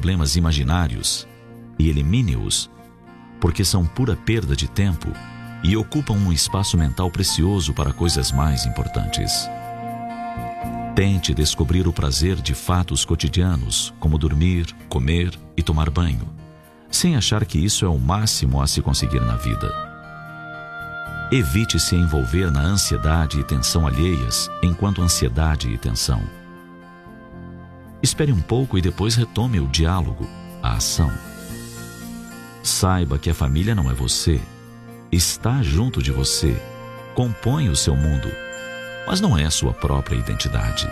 problemas imaginários e elimine-os, porque são pura perda de tempo e ocupam um espaço mental precioso para coisas mais importantes. Tente descobrir o prazer de fatos cotidianos, como dormir, comer e tomar banho, sem achar que isso é o máximo a se conseguir na vida. Evite se envolver na ansiedade e tensão alheias, enquanto ansiedade e tensão. Espere um pouco e depois retome o diálogo, a ação. Saiba que a família não é você, está junto de você, compõe o seu mundo, mas não é sua própria identidade.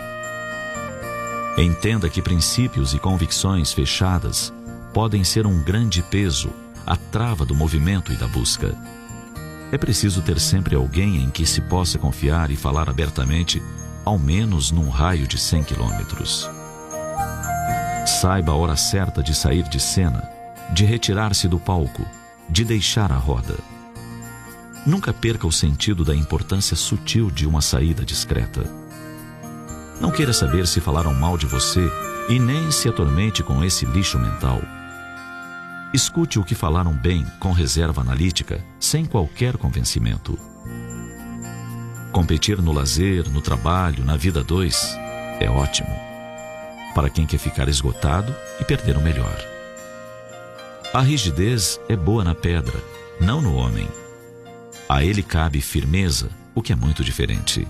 Entenda que princípios e convicções fechadas podem ser um grande peso, a trava do movimento e da busca. É preciso ter sempre alguém em que se possa confiar e falar abertamente, ao menos num raio de 100 quilômetros. Saiba a hora certa de sair de cena, de retirar-se do palco, de deixar a roda. Nunca perca o sentido da importância sutil de uma saída discreta. Não queira saber se falaram mal de você e nem se atormente com esse lixo mental. Escute o que falaram bem com reserva analítica, sem qualquer convencimento. Competir no lazer, no trabalho, na vida a dois é ótimo, para quem quer ficar esgotado e perder o melhor. A rigidez é boa na pedra, não no homem. A ele cabe firmeza, o que é muito diferente.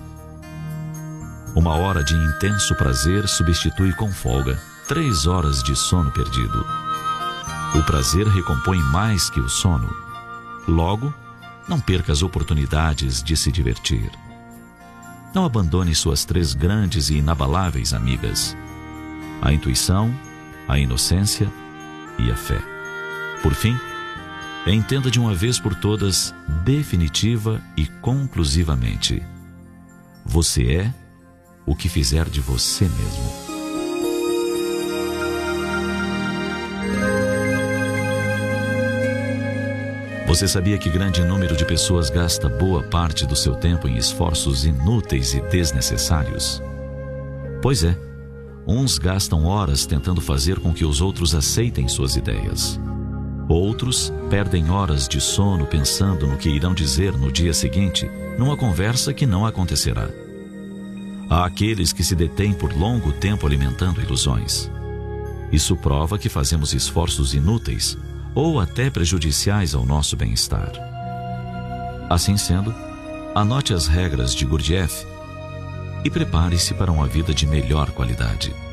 Uma hora de intenso prazer substitui com folga 3 horas de sono perdido. O prazer recompõe mais que o sono. Logo, não perca as oportunidades de se divertir. Não abandone suas 3 grandes e inabaláveis amigas: a intuição, a inocência e a fé. Por fim, entenda de uma vez por todas, definitiva e conclusivamente: você é o que fizer de você mesmo. Você sabia que grande número de pessoas gasta boa parte do seu tempo em esforços inúteis e desnecessários? Pois é, uns gastam horas tentando fazer com que os outros aceitem suas ideias. Outros perdem horas de sono pensando no que irão dizer no dia seguinte, numa conversa que não acontecerá. Há aqueles que se detêm por longo tempo alimentando ilusões. Isso prova que fazemos esforços inúteis ou até prejudiciais ao nosso bem-estar. Assim sendo, anote as regras de Gurdjieff e prepare-se para uma vida de melhor qualidade.